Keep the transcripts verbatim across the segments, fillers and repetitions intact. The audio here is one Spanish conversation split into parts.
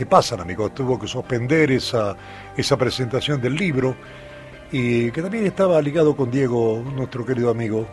¿Qué pasan, amigos? Tuvo que suspender esa, esa presentación del libro y que también estaba ligado con Diego, nuestro querido amigo.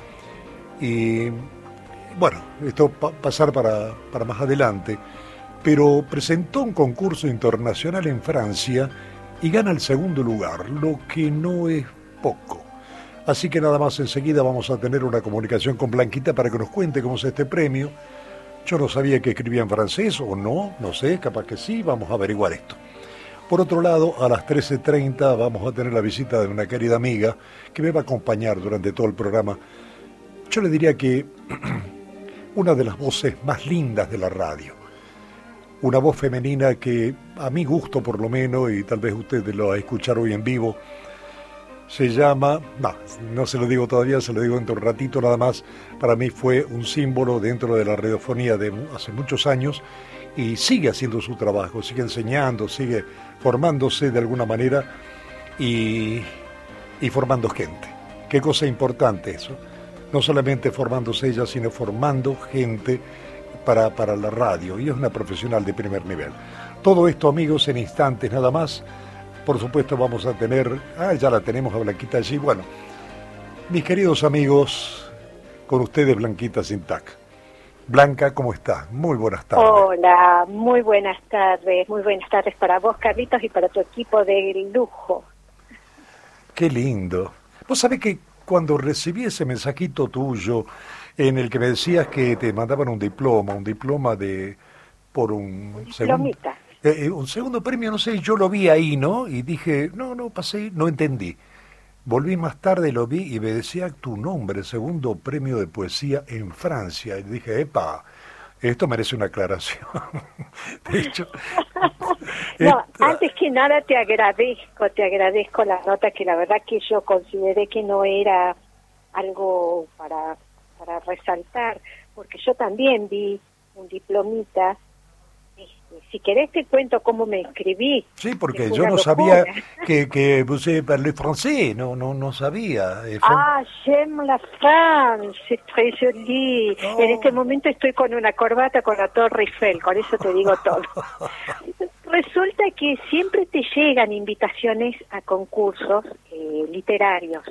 Y bueno, esto pa pasar para, para más adelante, pero presentó un concurso internacional en Francia y gana el segundo lugar, lo que no es poco. Así que nada más enseguida vamos a tener una comunicación con Blanquita para que nos cuente cómo es este premio. Yo no sabía que escribía en francés o no, no sé, capaz que sí, vamos a averiguar esto. Por otro lado, a las trece treinta vamos a tener la visita de una querida amiga que me va a acompañar durante todo el programa. Yo le diría que una de las voces más lindas de la radio. Una voz femenina que, a mi gusto por lo menos, y tal vez ustedes lo va a escuchar hoy en vivo, se llama, no, no se lo digo todavía, se lo digo dentro de un ratito nada más. Para mí fue un símbolo dentro de la radiofonía de hace muchos años y sigue haciendo su trabajo, sigue enseñando, sigue formándose de alguna manera y, y formando gente. Qué cosa importante eso. No solamente formándose ella, sino formando gente para, para la radio. Y es una profesional de primer nivel. Todo esto, amigos, en instantes nada más. Por supuesto vamos a tener, ah, ya la tenemos a Blanquita allí. Bueno, mis queridos amigos, con ustedes Blanquita Sintac. Blanca, ¿cómo estás? Muy buenas tardes. Hola, muy buenas tardes, muy buenas tardes para vos, Carlitos, y para tu equipo de lujo. Qué lindo. Vos sabés que cuando recibí ese mensajito tuyo en el que me decías que te mandaban un diploma, un diploma de por un segundo... Eh, un segundo premio, no sé, yo lo vi ahí, ¿no? Y dije, no, no, pasé, no entendí. Volví más tarde, lo vi y me decía tu nombre, segundo premio de poesía en Francia. Y dije, epa, esto merece una aclaración. De hecho... No, esta... antes que nada te agradezco, te agradezco la nota, que la verdad que yo consideré que no era algo para, para resaltar, porque yo también vi un diplomita. Si querés te cuento cómo me inscribí. Sí, porque yo no sabía que, que vous parlez français, no, no, no sabía. Ah, j'aime la France, c'est très joli. Oh. En este momento estoy con una corbata con la Torre Eiffel, con eso te digo todo. Resulta que siempre te llegan invitaciones a concursos eh, literarios.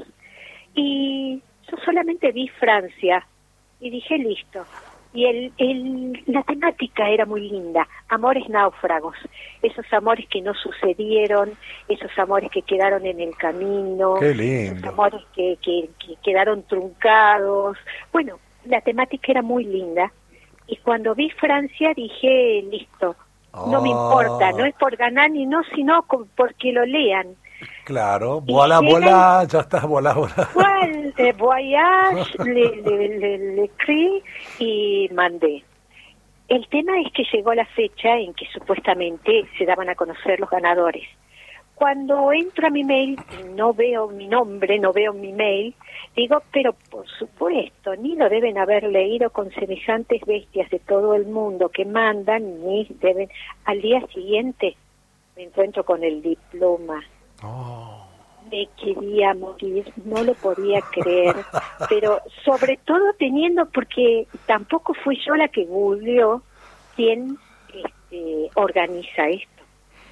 Y yo solamente vi Francia y dije, listo. Y el, el, la temática era muy linda, amores náufragos, esos amores que no sucedieron, esos amores que quedaron en el camino, Qué lindo. Esos amores que, que, que quedaron truncados. Bueno, la temática era muy linda y cuando vi Francia dije, listo, oh. no me importa, no es por ganar ni no, sino porque lo lean. Claro, voilà, voilà, ya está, voilà, voilà. Well, eh, voyage, le, le, le, le escribí y mandé. El tema es que llegó la fecha en que supuestamente se daban a conocer los ganadores. Cuando entro a mi mail y no veo mi nombre, no veo mi mail, digo, pero por supuesto, ni lo deben haber leído con semejantes bestias de todo el mundo que mandan, ni deben... Al día siguiente me encuentro con el diploma. Oh. Me quería morir, no lo podía creer, pero sobre todo teniendo, porque tampoco fui yo la que googleó quién este, organiza esto.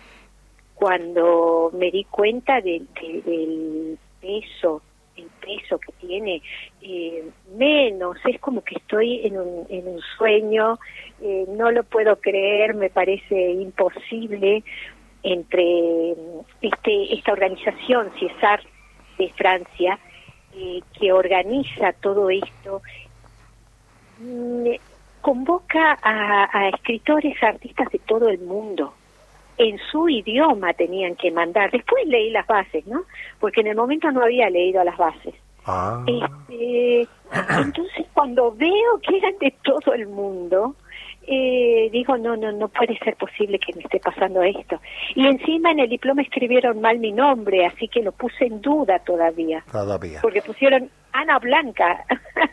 Cuando me di cuenta de, de, del peso, el peso que tiene, eh, menos, es como que estoy en un, en un sueño, eh, no lo puedo creer, me parece imposible. Entre este, esta organización César de Francia, eh, que organiza todo esto, mm, convoca a, a escritores, artistas de todo el mundo. En su idioma tenían que mandar. Después leí las bases, ¿no? Porque en el momento no había leído las bases. Ah. Este, entonces, cuando veo que eran de todo el mundo... Eh, digo, no, no, no puede ser posible que me esté pasando esto. Y encima en el diploma escribieron mal mi nombre, así que lo puse en duda todavía. Todavía. Porque pusieron Ana Blanca.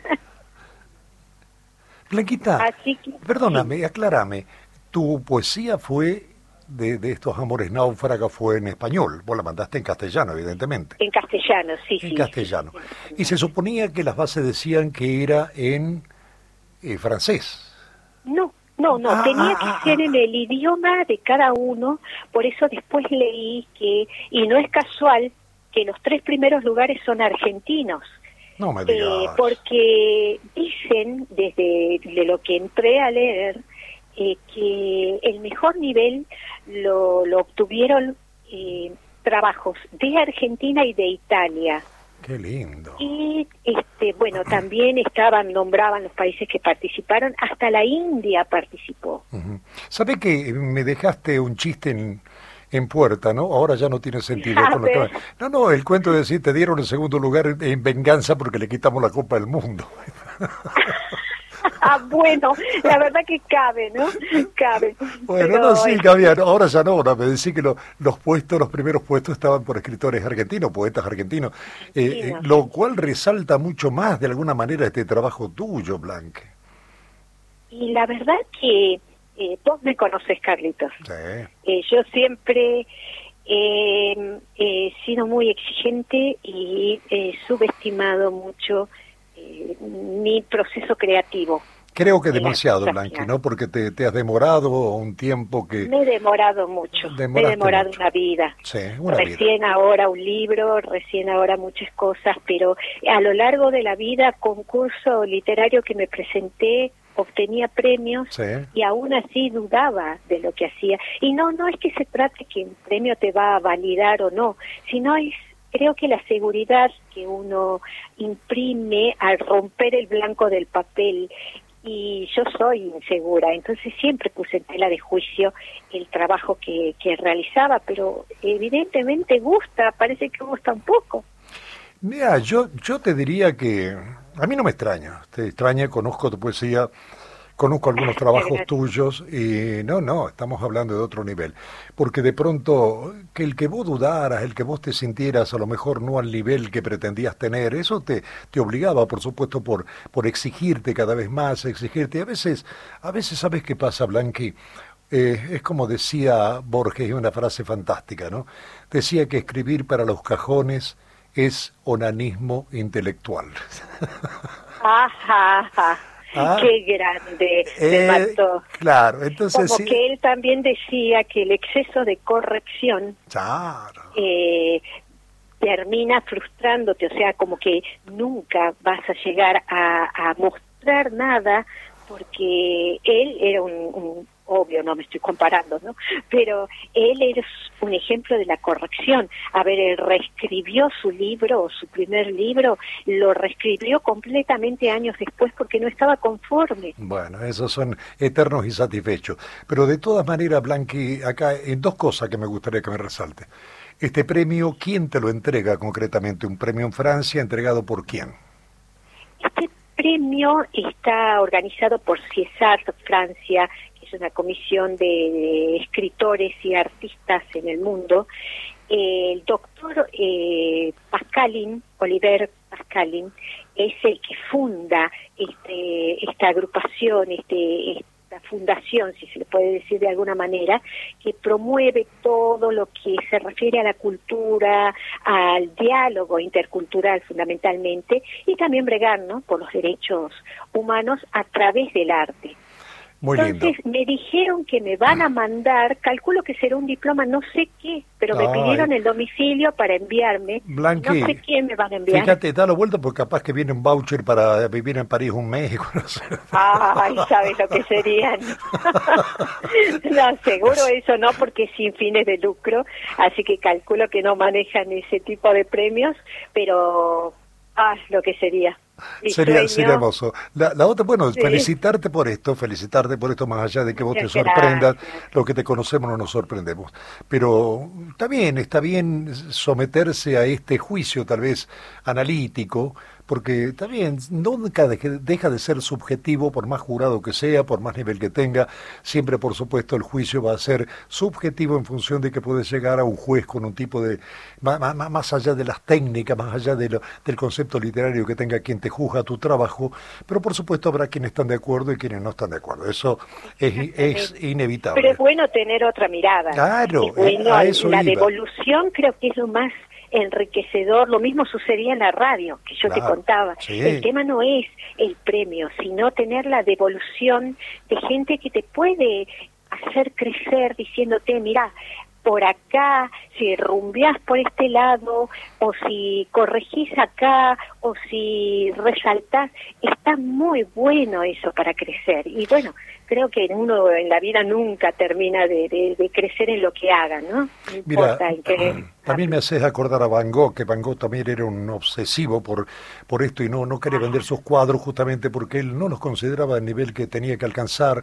Blanquita, así que, perdóname, sí. aclárame. Tu poesía fue de, de estos amores náufragos fue en español. Vos la mandaste en castellano, evidentemente. En castellano, sí, en sí. Castellano. Sí. Y se suponía que las bases decían que era en eh, francés. No. No, no, Ah, tenía ah, ah, que ser ah. en el idioma de cada uno, por eso después leí que, y no es casual, que los tres primeros lugares son argentinos. No me Eh, digas. porque dicen, desde de lo que entré a leer, eh, que el mejor nivel lo, lo obtuvieron eh, trabajos de Argentina y de Italia. Qué lindo. Y este bueno, también estaban, nombraban los países que participaron, hasta la India participó. Uh-huh. ¿Sabés que me dejaste un chiste en, en puerta, ¿no? Ahora ya no tiene sentido. A Con lo que... ver. No, no, el cuento de decir, te dieron el segundo lugar en, en venganza porque le quitamos la Copa del Mundo. Ah, bueno, la verdad que cabe, ¿no? Cabe. Bueno, Pero, no, sí, este, cabía. No, ahora ya no. Ahora me decís que lo- los puestos, los primeros puestos estaban por escritores argentinos, poetas argentinos, eh, eh, Argentinos. lo cual resalta mucho más de alguna manera este trabajo tuyo, Blanque. Y la verdad que eh, vos me conocés, Carlitos. Sí. Eh, yo siempre eh, he sido muy exigente y he subestimado mucho eh, mi proceso creativo. Creo que de las demasiado, cosas Blanqui, que ¿no? hago. Porque te, te has demorado un tiempo que... Me he demorado mucho, me he Demoraste demorado mucho. una vida. Sí, una vida. Recién ahora un libro, recién ahora muchas cosas, pero a lo largo de la vida, concurso literario que me presenté, obtenía premios Sí. y aún así dudaba de lo que hacía. Y no, no es que se trate que un premio te va a validar o no, sino es, creo que la seguridad que uno imprime al romper el blanco del papel. Y yo soy insegura, entonces siempre puse en tela de juicio el trabajo que, que realizaba, pero evidentemente gusta, parece que gusta un poco. Mira, yo, yo te diría que a mí no me extraña, te extraña, conozco tu poesía, conozco algunos trabajos Gracias. tuyos y no, no, estamos hablando de otro nivel, porque de pronto que el que vos dudaras, el que vos te sintieras a lo mejor no al nivel que pretendías tener, eso te, te obligaba, por supuesto, por, por exigirte cada vez más, exigirte, a veces, a veces, ¿sabes qué pasa, Blanqui? Eh, es como decía Borges, una frase fantástica, ¿no? Decía que escribir para los cajones es onanismo intelectual. Ajá, ajá. Ah, Qué grande, me eh, mató. claro, entonces Como sí, que él también decía que el exceso de corrección claro, eh, termina frustrándote, o sea, como que nunca vas a llegar a, a mostrar nada, porque él era un, un, obvio, no me estoy comparando, ¿no? Pero él es un ejemplo de la corrección. A ver, él reescribió su libro, o su primer libro, lo reescribió completamente años después porque no estaba conforme. bueno, esos son eternos y satisfechos. Pero de todas maneras, Blanqui, acá en dos cosas que me gustaría que me resalte. Este premio, ¿quién te lo entrega concretamente? ¿Un premio en Francia entregado por quién? Este premio está organizado por CIESART Francia, que es una comisión de, de escritores y artistas en el mundo. El doctor eh, Pascalin, Oliver Pascalin, es el que funda este, esta agrupación, este, esta fundación, si se le puede decir de alguna manera, que promueve todo lo que se refiere a la cultura, al diálogo intercultural fundamentalmente, y también bregar, ¿no?, por los derechos humanos a través del arte. Muy Entonces lindo. me dijeron que me van a mandar, calculo que será un diploma, no sé qué, pero me Ay. pidieron el domicilio para enviarme. Blanqui, No sé quién me van a enviar. Fíjate, dalo vuelta porque capaz que viene un voucher para vivir en París un mes. No sé. Ay, ¿sabes lo que serían? No, seguro eso no, porque es sin fines de lucro, así que calculo que no manejan ese tipo de premios, pero ah, lo que sería. Mi Sería, sueño. sería hermoso. La, la otra, bueno, Sí. felicitarte por esto, felicitarte por esto, más allá de que vos te Muchas sorprendas, gracias. lo que te conocemos no nos sorprendemos. Pero está bien, está bien someterse a este juicio tal vez analítico, porque está bien, nunca deje- deja de ser subjetivo, por más jurado que sea, por más nivel que tenga, siempre por supuesto el juicio va a ser subjetivo en función de que puede llegar a un juez con un tipo de, más, más, más allá de las técnicas, más allá de lo, del concepto literario que tenga quien te juzga tu trabajo, pero por supuesto habrá quienes están de acuerdo y quienes no están de acuerdo, eso es, es inevitable. Pero es bueno tener otra mirada. Claro, Es bueno, a eso la iba. devolución creo que es lo más enriquecedor. Lo mismo sucedía en la radio, que yo claro, te contaba. Sí. El tema no es el premio, sino tener la devolución de gente que te puede hacer crecer diciéndote, mira, por acá, si rumbeás por este lado, o si corregís acá, o si resaltás, está muy bueno eso para crecer. Y bueno, creo que uno en la vida nunca termina de, de, de crecer en lo que haga, ¿no? No Mira, importa en qué... también me haces acordar a Van Gogh, que Van Gogh también era un obsesivo por, por esto y no, no quería vender sus cuadros justamente porque él no los consideraba al nivel que tenía que alcanzar.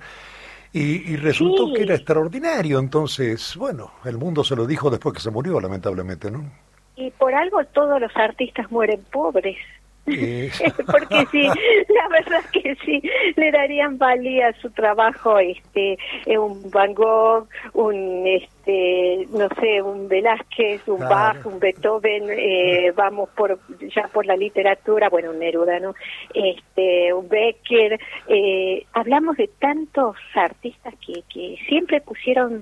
Y, y resultó Sí. que era extraordinario, entonces, bueno, el mundo se lo dijo después que se murió, lamentablemente, ¿no? Y por algo todos los artistas mueren pobres. Eh. Porque sí, la verdad que sí, le darían valía a su trabajo, este, eh, un Van Gogh, un, este, no sé, un Velázquez, un Claro. Bach, un Beethoven, eh, vamos por ya por la literatura, bueno, un Neruda, ¿no? Este, un Becker, eh, hablamos de tantos artistas que, que siempre pusieron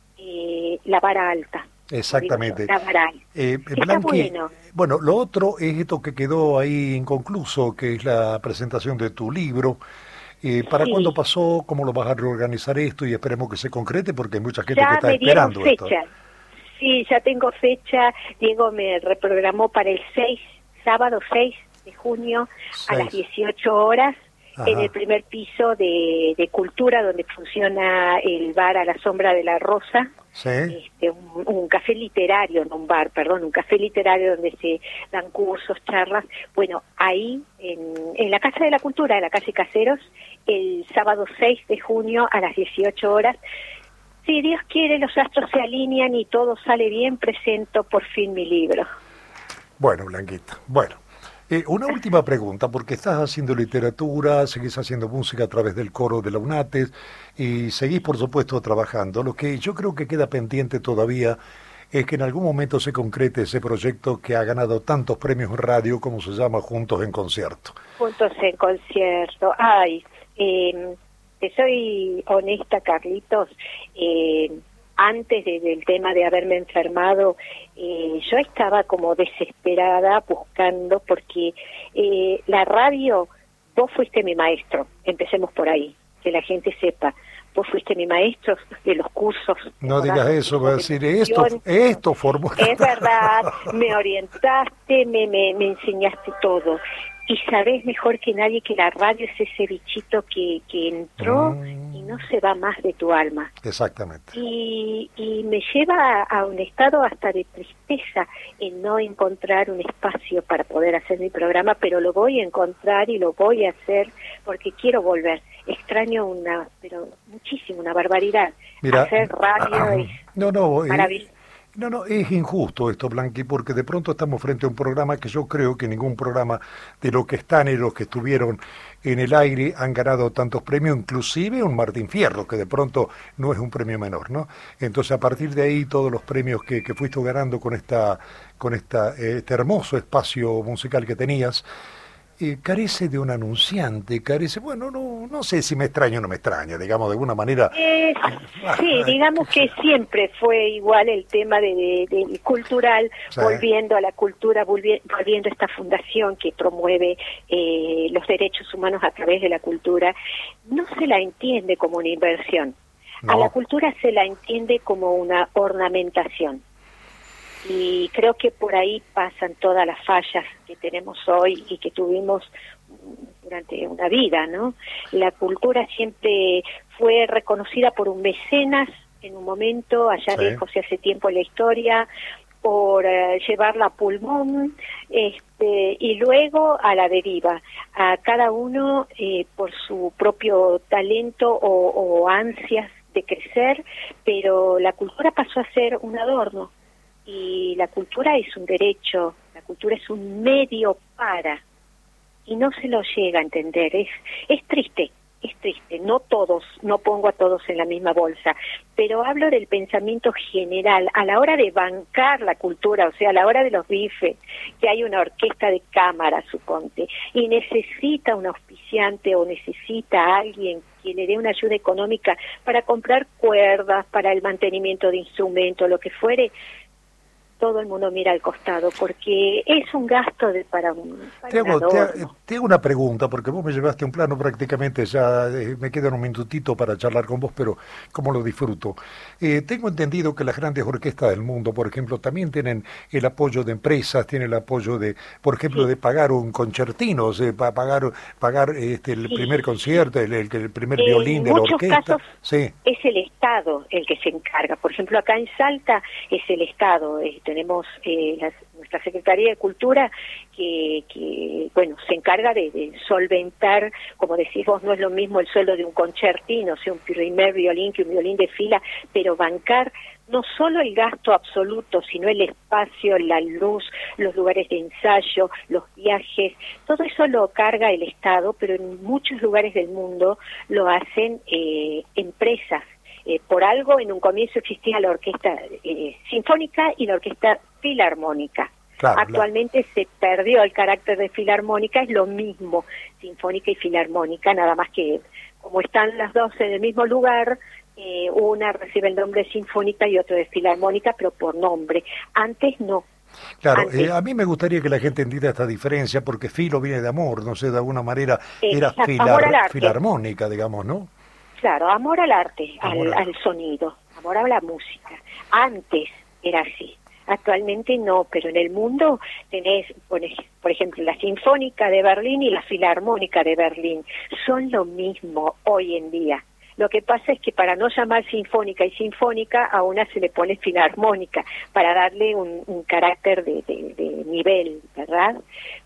eh, la vara alta. Exactamente. La vara alta. Eh, Está Blanqui, bueno. bueno, lo otro es esto que quedó ahí inconcluso, que es la presentación de tu libro. Eh, ¿Para Sí. cuándo pasó? ¿Cómo lo vas a reorganizar esto? Y esperemos que se concrete porque hay mucha gente Ya que está me dieron esperando fecha. esto. Sí, ya tengo fecha. Diego me reprogramó para el seis, sábado seis de junio a las Seis. dieciocho horas. Ajá. En el primer piso de, de Cultura, donde funciona el bar A la Sombra de la Rosa. Sí. Este, un, un café literario, no un bar, perdón, un café literario donde se dan cursos, charlas. Bueno, ahí, en, en la Casa de la Cultura, de la calle Caseros, el sábado seis de junio a las dieciocho horas. Si Dios quiere, los astros se alinean y todo sale bien, presento por fin mi libro. Bueno, Blanquita, bueno. Eh, una última pregunta, porque estás haciendo literatura, seguís haciendo música a través del coro de la UNATES y seguís, por supuesto, trabajando. Lo que yo creo que queda pendiente todavía es que en algún momento se concrete ese proyecto que ha ganado tantos premios en radio como se llama Juntos en Concierto. Juntos en concierto. Ay, eh, te soy honesta, Carlitos. Eh, antes de, del tema de haberme enfermado, eh, yo estaba como desesperada buscando, porque eh, la radio, vos fuiste mi maestro, empecemos por ahí, que la gente sepa, vos fuiste mi maestro de los cursos. No digas eso, va a decir, esto, esto formó... Es verdad, me orientaste, me, me, me enseñaste todo. Y sabés mejor que nadie que la radio es ese bichito que, que entró mm. y no se va más de tu alma. Exactamente. Y, y me lleva a, a un estado hasta de tristeza en no encontrar un espacio para poder hacer mi programa, pero lo voy a encontrar y lo voy a hacer porque quiero volver. Extraño una, pero muchísimo, una barbaridad. Mira, hacer radio es no, no, maravilloso. Eh... No, no, es injusto esto, Blanqui, porque de pronto estamos frente a un programa que yo creo que ningún programa de los que están y los que estuvieron en el aire han ganado tantos premios, inclusive un Martín Fierro, que de pronto no es un premio menor, ¿no? Entonces, a partir de ahí, todos los premios que, que fuiste ganando con esta, con esta, este hermoso espacio musical que tenías, Eh, carece de un anunciante, carece, bueno, no no sé si me extraña o no me extraña, digamos, de alguna manera. Eh, sí, digamos que siempre fue igual el tema de, de, de cultural, sí. volviendo a la cultura, volvi volviendo a esta fundación que promueve eh, los derechos humanos a través de la cultura. No se la entiende como una inversión, no. A la cultura se la entiende como una ornamentación. Y creo que por ahí pasan todas las fallas que tenemos hoy y que tuvimos durante una vida, ¿no? La cultura siempre fue reconocida por un mecenas en un momento, allá sí. lejos, hace tiempo en la historia, por uh, llevarla a pulmón, este, y luego a la deriva, a cada uno eh, por su propio talento o, o ansias de crecer, pero la cultura pasó a ser un adorno. Y la cultura es un derecho, la cultura es un medio para, y no se lo llega a entender. Es, es triste, es triste. No todos, no pongo a todos en la misma bolsa, pero hablo del pensamiento general. A la hora de bancar la cultura, o sea, a la hora de los bifes, que hay una orquesta de cámara, suponte, y necesita un auspiciante o necesita a alguien que le dé una ayuda económica para comprar cuerdas, para el mantenimiento de instrumentos, lo que fuere. todo el mundo mira al costado, porque es un gasto de para un, para te, hago, un te, adorno. te hago una pregunta, porque vos me llevaste a un plano prácticamente, ya eh, me quedan un minutito para charlar con vos, pero cómo lo disfruto. Eh, tengo entendido que las grandes orquestas del mundo, por ejemplo, también tienen el apoyo de empresas, tienen el apoyo de, por ejemplo, Sí, de pagar un concertino, o sea, pa- pagar, pagar este, el sí, primer sí. concierto, el, el, el primer violín En de la muchos orquesta. casos Sí, es el Estado el que se encarga. Por ejemplo, acá en Salta es el Estado. Eh, tenemos eh, las- nuestra Secretaría de Cultura que, que bueno, se encarga de, de solventar, como decís vos, no es lo mismo el sueldo de un concertino, o sea, un primer violín que un violín de fila, pero bancar no solo el gasto absoluto, sino el espacio, la luz, los lugares de ensayo, los viajes, todo eso lo carga el Estado, pero en muchos lugares del mundo lo hacen eh, empresas. Eh, por algo, en un comienzo existía la orquesta eh, sinfónica y la orquesta filarmónica. claro. Actualmente la... se perdió el carácter de filarmónica, es lo mismo, sinfónica y filarmónica, nada más que como están las dos en el mismo lugar, eh, una recibe el nombre de sinfónica y otra de filarmónica, pero por nombre. Antes no. Claro, Antes, eh, a mí me gustaría que la gente entienda esta diferencia, porque filo viene de amor, no sé, de alguna manera eh, era amor al filar, arte. filarmónica, digamos, ¿no? Claro, amor al arte, Amor al, al... al sonido, amor a la música. Antes era así, actualmente no, pero en el mundo tenés, por, ej- por ejemplo, la Sinfónica de Berlín y la Filarmónica de Berlín. Son lo mismo hoy en día. Lo que pasa es que para no llamar sinfónica y sinfónica, a una se le pone filarmónica, para darle un, un carácter de, de, de nivel, ¿verdad?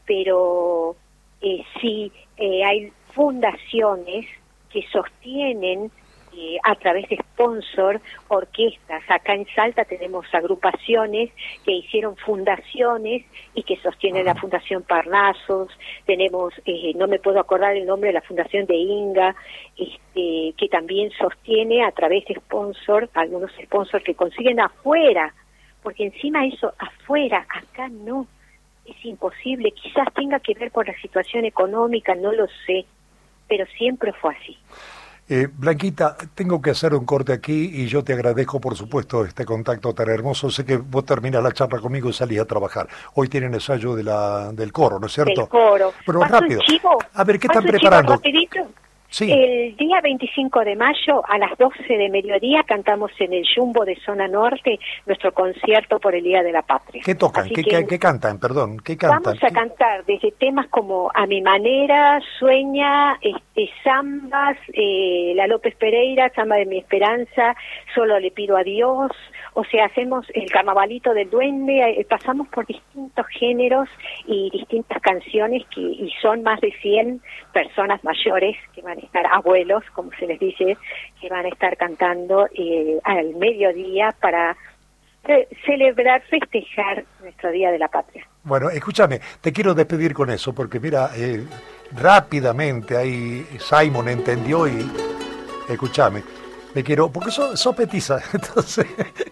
Pero eh, sí, eh, hay fundaciones que sostienen eh, a través de sponsor orquestas. Acá en Salta tenemos agrupaciones que hicieron fundaciones y que sostienen la Fundación Parnasos. Tenemos, eh, no me puedo acordar el nombre de la Fundación de Inga, este, que también sostiene a través de sponsor, algunos sponsors que consiguen afuera, porque encima eso afuera, acá no, es imposible. Quizás tenga que ver con la situación económica, no lo sé, pero siempre fue así. Eh, Blanquita, tengo que hacer un corte aquí y yo te agradezco, por supuesto, este contacto tan hermoso. Sé que vos terminás la charla conmigo y salís a trabajar. Hoy tienen ensayo de la, del coro, ¿no es cierto? Del coro. Pero ¿Paso rápido. un chivo? A ver, ¿qué ¿Paso están un chivo preparando? rapidito? Sí. El día veinticinco de mayo a las doce de mediodía cantamos en el Jumbo de Zona Norte nuestro concierto por el Día de la Patria. ¿Qué tocan? Así ¿Qué, que qué, qué cantan? Perdón, ¿qué cantan? vamos a ¿Qué... cantar desde temas como A mi manera, Sueña, este, zambas, eh, la López Pereira, Samba de mi esperanza, Solo le pido a Dios, o sea, hacemos el Carnavalito del Duende, eh, pasamos por distintos géneros y distintas canciones que y son más de cien personas mayores que van a estar, abuelos, como se les dice, que van a estar cantando eh, al mediodía para eh, celebrar, festejar nuestro Día de la Patria. Bueno, escúchame, te quiero despedir con eso, porque mira, eh, rápidamente ahí Simon entendió y, escúchame, me quiero, porque sos, sos petiza, entonces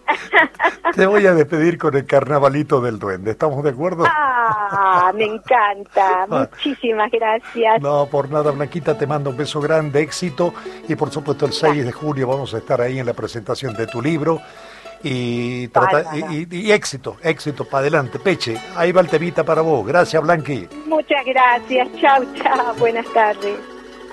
te voy a despedir con el Carnavalito del Duende, ¿estamos de acuerdo? Ah, me encanta, muchísimas gracias. No, por nada, Blanquita, te mando un beso grande, éxito, y por supuesto el seis de junio vamos a estar ahí en la presentación de tu libro, y, trata, y, y, y éxito, éxito, para adelante, Peche, ahí va el temita para vos, gracias Blanqui. Muchas gracias, chau, chau, buenas tardes.